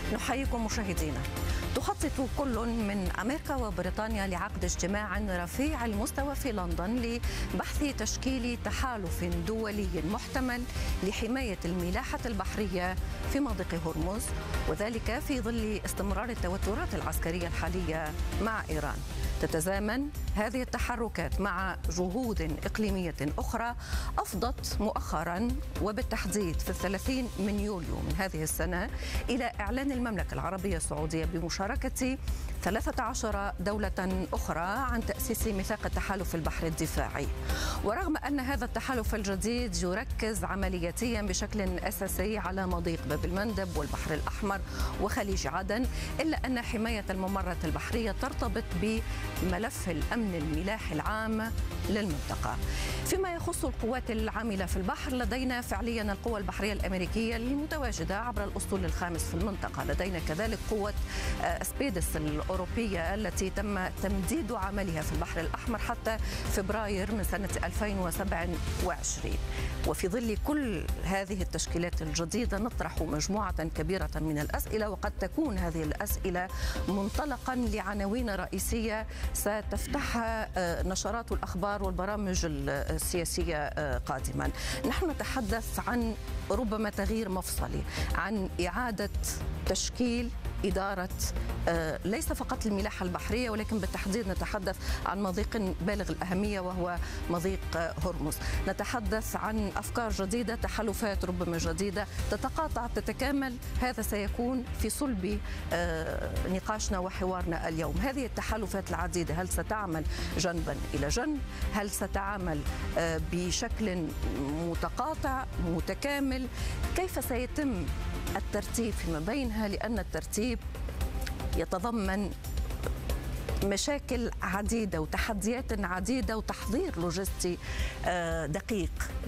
نحييكم مشاهدينا. تخطط كل من أمريكا وبريطانيا لعقد اجتماع رفيع المستوى في لندن لبحث تشكيل تحالف دولي محتمل لحماية الملاحة البحرية في مضيق هرمز، وذلك في ظل استمرار التوترات العسكرية الحالية مع إيران. تتزامن هذه التحركات مع جهود إقليمية أخرى أفضت مؤخرا وبالتحديد في 30 من يوليو من هذه السنة إلى إعلان المملكة العربية السعودية بمشاركة 13 دولة أخرى عن تأسيس ميثاق التحالف البحري الدفاعي. ورغم أن هذا التحالف الجديد يركز عملياتيا بشكل أساسي على مضيق باب المندب والبحر الأحمر وخليج عدن، إلا أن حماية الممرات البحرية ترتبط بملف الأمن الملاحي العام للمنطقة. فيما يخص القوات العاملة في البحر، لدينا فعليا القوى البحرية الأمريكية المتواجدة عبر الأسطول الخامس في المنطقة. لدينا كذلك قوة سبيدس الأوروبية التي تم تمديد عملها في البحر الأحمر حتى فبراير من سنة 2027. وفي ظل كل هذه التشكيلات الجديدة نطرح مجموعة كبيرة من الأسئلة، وقد تكون هذه الأسئلة منطلقا لعناوين رئيسية ستفتحها نشرات الأخبار والبرامج السياسية قادما. نحن نتحدث عن ربما تغيير مفصلي، عن إعادة تشكيل إدارة ليس فقط الملاحة البحرية، ولكن بالتحديد نتحدث عن مضيق بالغ الأهمية وهو مضيق هرمز. نتحدث عن أفكار جديدة، تحالفات ربما جديدة تتقاطع تتكامل. هذا سيكون في صلب نقاشنا وحوارنا اليوم. هذه التحالفات العديدة هل ستعمل جنبا إلى جنب؟ هل ستعمل بشكل متقاطع متكامل؟ كيف سيتم الترتيب فيما بينها؟ لأن الترتيب يتضمن مشاكل عديدة وتحديات عديدة وتحضير لوجستي دقيق